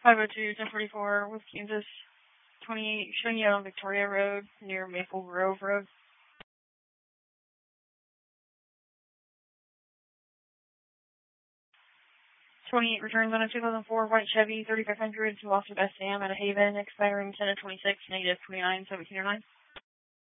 502 1044 with Kansas 28, showing you on Victoria Road near Maple Grove Road. 28 returns on a 2004 white Chevy 3500 to Austin Best Sam at a Haven, expiring 10/26, negative 29/1709.